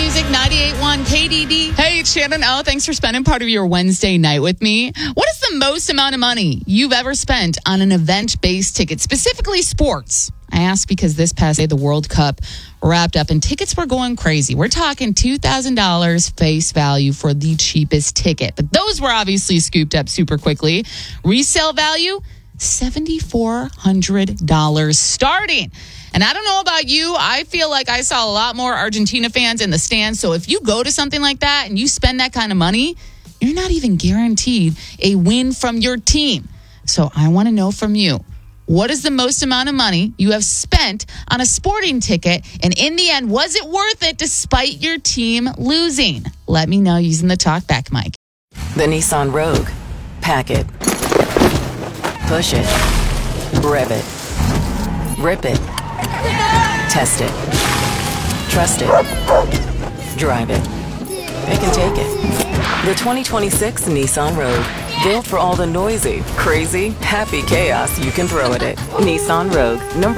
Music 98.1 KDD. Hey, it's Shannon O. Thanks for spending part of your Wednesday night with me. What is the most amount of money you've ever spent on an event-based ticket, specifically sports? I asked because this past day, the World Cup wrapped up and tickets were going crazy. We're talking $2,000 face value for the cheapest ticket. But those were obviously scooped up super quickly. Resale value, $7,400 starting. And I don't know about you, I feel like I saw a lot more Argentina fans in the stands. So if you go to something like that and you spend that kind of money, you're not even guaranteed a win from your team. So I want to know from you, what is the most amount of money you have spent on a sporting ticket? And in the end, was it worth it despite your team losing? Let me know using the talkback mic. The Nissan Rogue. Pack it. Push it. Rev it. Rip it. Test it. Trust it. Drive it. Pick and take it. The 2026 Nissan Rogue. Built for all the noisy, crazy, happy chaos you can throw at it. Nissan Rogue. Number